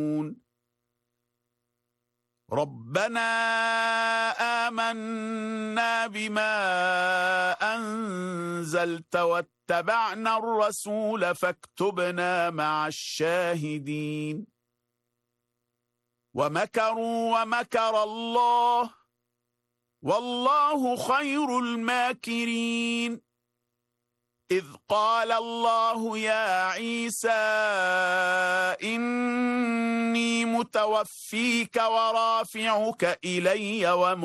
ربنا آمنا بما أنزلت واتبعنا الرسول فاكتبنا مع الشاهدين. ومكروا ومكر الله والله خير الماكرين. إذ قال الله يا عيسى إني متوفيك ورافعك إلي